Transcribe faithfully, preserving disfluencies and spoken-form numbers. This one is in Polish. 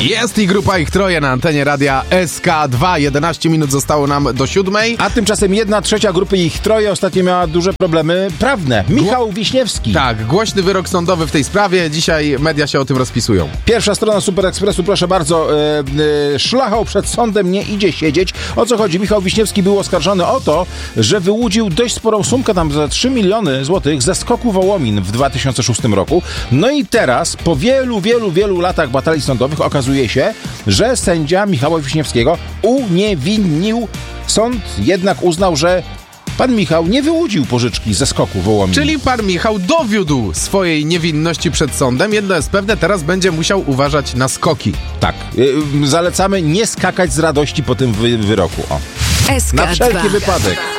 Jest i grupa ich troje na antenie radia S K dwa. jedenaście minut zostało nam do siódmej. A tymczasem jedna trzecia grupy ich troje ostatnio miała duże problemy prawne. Michał Gło- Wiśniewski. Tak, głośny wyrok sądowy w tej sprawie. Dzisiaj media się o tym rozpisują. Pierwsza strona Super Expressu, proszę bardzo. E, e, szlachał przed sądem nie idzie siedzieć. O co chodzi? Michał Wiśniewski był oskarżony o to, że wyłudził dość sporą sumkę, tam za trzy miliony złotych ze skoku Wołomin w dwa tysiące szóstym roku. No i teraz, po wielu, wielu, wielu latach batalii sądowych okazuje się, że sędzia Michała Wiśniewskiego uniewinnił. Sąd jednak uznał, że pan Michał nie wyłudził pożyczki ze skoku Wołomin. Czyli pan Michał dowiódł swojej niewinności przed sądem. Jedno jest pewne, teraz będzie musiał uważać na skoki. Tak. Yy, zalecamy nie skakać z radości po tym wy- wyroku. O. S K dwa. Na wszelki wypadek.